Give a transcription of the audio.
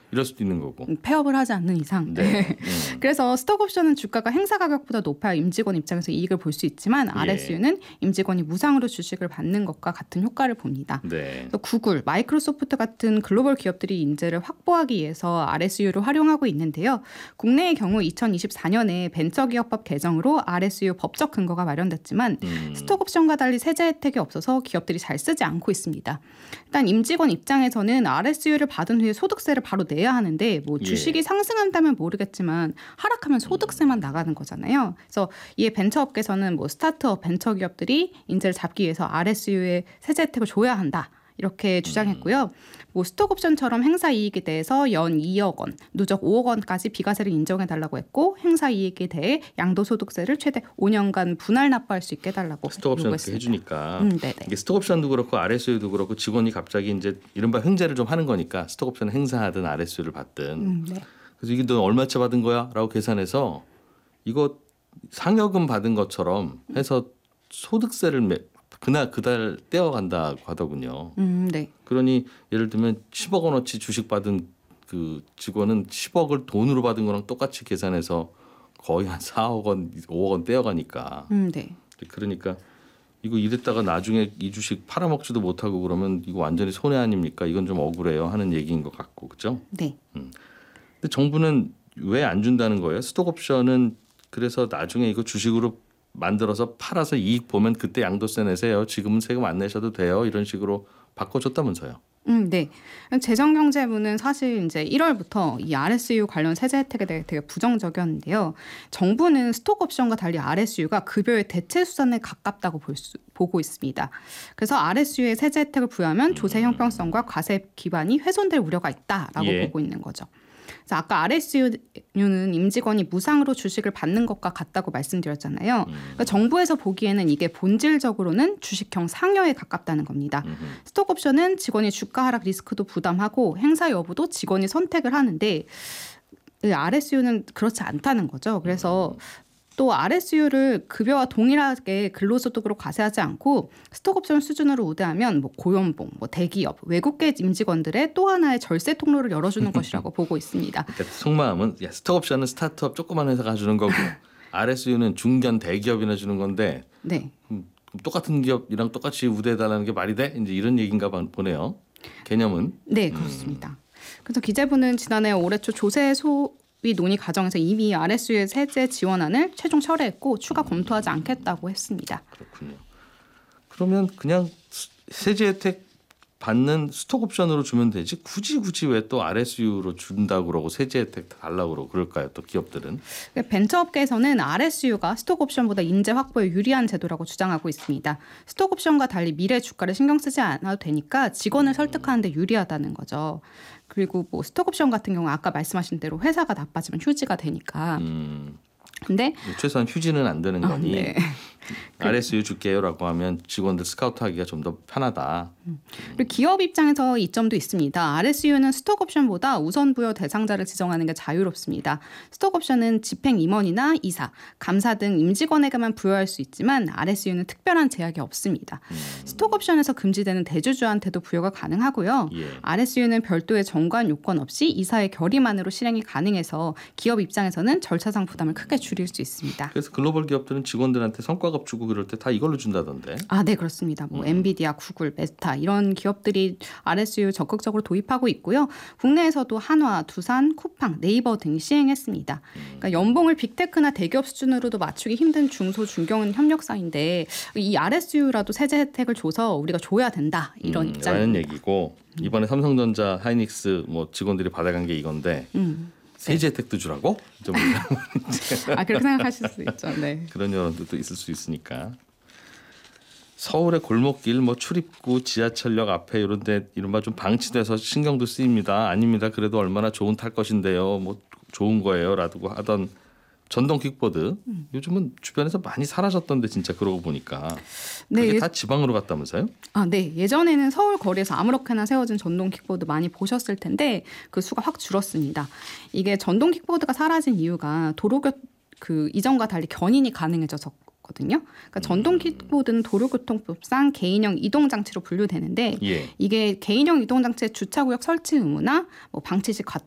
이럴 수도 있는 거고. 폐업을 하지 않는 이상. 네. 그래서 스톡옵션은 주가가 행사 가격보다 높아야 임직원 입장에서 이익을 볼 수 있지만 RSU는 임직원이 무상으로 주식을 받는 것과 같은 효과를 봅니다. 네. 그래서 구글, 마이크로소프트 같은 글로벌 기업들이 인재를 확보하기 위해서 RSU를 활용하고 있는데요. 국내의 경우 2024년에 벤처기업법 개정으로 RSU 법적 근거가 마련됐지만 스톡옵션과 달리 세제 혜택이 없어서 기업들이 잘 쓰지 않고 있습니다. 일단 임직원 입장에서는 RSU를 받은 후에 소득세를 바로 내야 하는데 뭐 주식이 상승한다면 모르겠지만 하락하면 소득세만 나가는 거잖아요. 그래서 이에 벤처업계에서는 뭐 스타트업 벤처 기업들이 인재를 잡기 위해서 RSU에 세제 혜택을 줘야 한다. 이렇게 주장했고요. 뭐 스톡옵션처럼 행사 이익에 대해서 연 2억 원, 누적 5억 원까지 비과세를 인정해달라고 했고 행사 이익에 대해 양도소득세를 최대 5년간 분할 납부할 수 있게 해달라고 스톡옵션 이렇게 해주니까 네네. 이게 스톡옵션도 그렇고 RSU도 그렇고 직원이 갑자기 이제 이른바 횡재를 좀 하는 거니까 스톡옵션 행사하든 RSU를 받든 네. 그래서 이게 너 얼마치 받은 거야? 라고 계산해서 이거 상여금 받은 것처럼 해서 소득세를 그달 떼어간다고 하더군요. 네. 그러니 예를 들면 10억 원어치 주식 받은 그 직원은 10억을 돈으로 받은 거랑 똑같이 계산해서 거의 한 4억 원, 5억 원 떼어가니까. 네. 그러니까 이거 이랬다가 나중에 이 주식 팔아먹지도 못하고 그러면 이거 완전히 손해 아닙니까? 이건 좀 억울해요 하는 얘기인 것 같고 그렇죠? 네. 근데 정부는 왜 안 준다는 거예요? 스톡옵션은 그래서 나중에 이거 주식으로 만들어서 팔아서 이익 보면 그때 양도세 내세요. 지금은 세금 안 내셔도 돼요. 이런 식으로 바꿔줬다면서요. 네. 재정경제부는 사실 이제 1월부터 이 RSU 관련 세제 혜택에 대해 되게 부정적이었는데요. 정부는 스톡옵션과 달리 RSU가 급여의 대체 수단에 가깝다고 보고 있습니다. 그래서 RSU에 세제 혜택을 부여하면 조세 형평성과 과세 기반이 훼손될 우려가 있다라고 보고 있는 거죠. 그래서 아까 RSU는 임직원이 무상으로 주식을 받는 것과 같다고 말씀드렸잖아요. 그러니까 정부에서 보기에는 이게 본질적으로는 주식형 상여에 가깝다는 겁니다. 스톡옵션은 직원이 주가 하락 리스크도 부담하고 행사 여부도 직원이 선택을 하는데 RSU는 그렇지 않다는 거죠. 그래서 또 RSU를 급여와 동일하게 근로소득으로 과세하지 않고 스톡옵션 수준으로 우대하면 뭐 고연봉, 뭐 대기업, 외국계 임직원들의 또 하나의 절세 통로를 열어주는 것이라고 보고 있습니다. 그러니까 속마음은 스톡옵션은 스타트업 조그만 회사가 주는 거고 RSU는 중견 대기업이나 주는 건데 네. 똑같은 기업이랑 똑같이 우대해달라는 게 말이 돼? 이제 이런 얘기인가 보네요. 개념은. 네, 그렇습니다. 그래서 기재부는 지난해 올해 초 조세 소위 논의 과정에서 이미 RSU의 세제 지원안을 최종 철회했고 추가 검토하지 않겠다고 했습니다. 그렇군요. 그러면 그냥 세제 혜택 받는 스톡옵션으로 주면 되지 굳이 왜 또 RSU로 준다고 그러고 세제 혜택 달라고 그러고 그럴까요? 또 기업들은. 벤처업계에서는 RSU가 스톡옵션보다 인재 확보에 유리한 제도라고 주장하고 있습니다. 스톡옵션과 달리 미래 주가를 신경 쓰지 않아도 되니까 직원을 설득하는 데 유리하다는 거죠. 그리고 뭐 스톡옵션 같은 경우 아까 말씀하신 대로 회사가 나빠지면 휴지가 되니까. 근데 최소한 휴지는 안 되는 거니 네. RSU 줄게요라고 하면 직원들 스카우트하기가 좀 더 편하다. 그리고 기업 입장에서 이점도 있습니다. RSU는 스톡옵션보다 우선 부여 대상자를 지정하는 게 자유롭습니다. 스톡옵션은 집행 임원이나 이사, 감사 등 임직원에게만 부여할 수 있지만 RSU는 특별한 제약이 없습니다. 스톡옵션에서 금지되는 대주주한테도 부여가 가능하고요. RSU는 별도의 정관 요건 없이 이사의 결의만으로 실행이 가능해서 기업 입장에서는 절차상 부담을 크게 줄일 수 있습니다. 그래서 글로벌 기업들은 직원들한테 성과급 주고 그럴 때 다 이걸로 준다던데. 네, 그렇습니다. 뭐 엔비디아, 구글, 메타 이런 기업들이 RSU 적극적으로 도입하고 있고요. 국내에서도 한화, 두산, 쿠팡, 네이버 등이 시행했습니다. 그러니까 연봉을 빅테크나 대기업 수준으로도 맞추기 힘든 중소 중견 협력사인데 이 RSU라도 세제 혜택을 줘서 우리가 줘야 된다 이런 입장입니다. 라는 얘기고 이번에 삼성전자, 하이닉스 뭐 직원들이 받아간 게 이건데. 세제 혜택도 주라고? 좀 그렇게 생각하실 수 있죠. 네. 그런 여론도 또 있을 수 있으니까. 서울의 골목길, 뭐 출입구, 지하철역 앞에 이런 데 이른바 좀 방치돼서 신경도 쓰입니다. 아닙니다. 그래도 얼마나 좋은 탈 것인데요. 뭐 좋은 거예요라고 하던 전동 킥보드 요즘은 주변에서 많이 사라졌던데 진짜 그러고 보니까 그게 다 지방으로 갔다면서요? 네. 예전에는 서울 거리에서 아무렇게나 세워진 전동 킥보드 많이 보셨을 텐데 그 수가 확 줄었습니다. 이게 전동 킥보드가 사라진 이유가 이전과 달리 견인이 가능해져서 거든요. 그러니까 전동 킥보드는 도로교통법상 개인형 이동 장치로 분류되는데 이게 개인형 이동 장치의 주차구역 설치 의무나 뭐 방치 시